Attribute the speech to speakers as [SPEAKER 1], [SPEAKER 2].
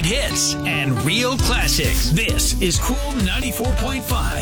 [SPEAKER 1] hits and real classics. This is Cool 94.5.